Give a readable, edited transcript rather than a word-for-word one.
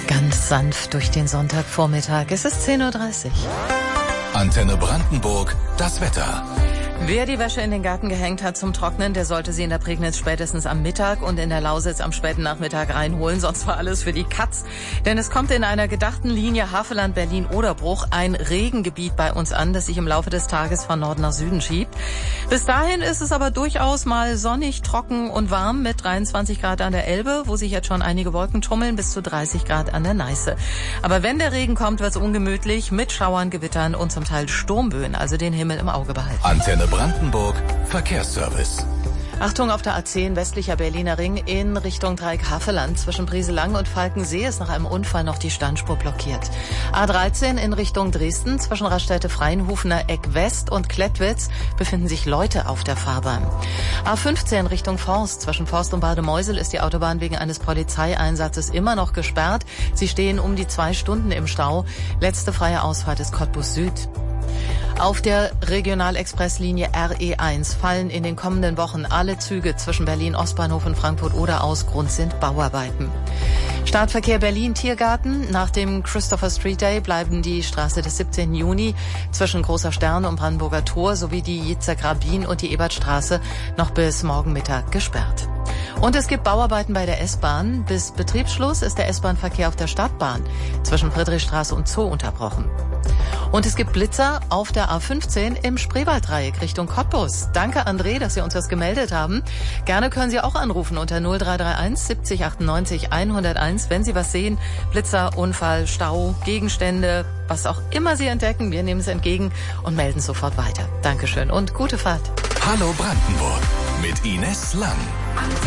Ganz sanft durch den Sonntagvormittag. Es ist 10:30 Uhr. Antenne Brandenburg, das Wetter. Wer die Wäsche in den Garten gehängt hat zum Trocknen, der sollte sie in der Prignitz spätestens am Mittag und in der Lausitz am späten Nachmittag reinholen. Sonst war alles für die Katz. Denn es kommt in einer gedachten Linie Havelland, Berlin, Oderbruch ein Regengebiet bei uns an, das sich im Laufe des Tages von Norden nach Süden schiebt. Bis dahin ist es aber durchaus mal sonnig, trocken und warm mit 23 Grad an der Elbe, wo sich jetzt schon einige Wolken tummeln, bis zu 30 Grad an der Neiße. Aber wenn der Regen kommt, wird es ungemütlich mit Schauern, Gewittern und zum Teil Sturmböen, also den Himmel im Auge behalten. Antenne Brandenburg, Verkehrsservice. Achtung, auf der A10 westlicher Berliner Ring in Richtung Dreieck Havelland. Zwischen Brieselang und Falkensee ist nach einem Unfall noch die Standspur blockiert. A13 in Richtung Dresden zwischen Raststätte Freienhufener Eck West und Klettwitz befinden sich Leute auf der Fahrbahn. A15 Richtung Forst. Zwischen Forst und Bademeusel ist die Autobahn wegen eines Polizeieinsatzes immer noch gesperrt. Sie stehen um die 2 Stunden im Stau. Letzte freie Ausfahrt ist Cottbus Süd. Auf der Regionalexpresslinie RE1 fallen in den kommenden Wochen alle Züge zwischen Berlin-Ostbahnhof und Frankfurt-Oder aus. Grund sind Bauarbeiten. Startverkehr Berlin-Tiergarten. Nach dem Christopher Street Day bleiben die Straße des 17. Juni zwischen Großer Stern und Brandenburger Tor sowie die Jitzer Grabin und die Ebertstraße noch bis morgen Mittag gesperrt. Und es gibt Bauarbeiten bei der S-Bahn. Bis Betriebsschluss ist der S-Bahn-Verkehr auf der Stadtbahn zwischen Friedrichstraße und Zoo unterbrochen. Und es gibt Blitzer auf der A15 im Spreewalddreieck Richtung Cottbus. Danke, André, dass Sie uns das gemeldet haben. Gerne können Sie auch anrufen unter 0331 70 98 101, wenn Sie was sehen. Blitzer, Unfall, Stau, Gegenstände, was auch immer Sie entdecken. Wir nehmen es entgegen und melden sofort weiter. Dankeschön und gute Fahrt. Hallo Brandenburg mit Ines Lang.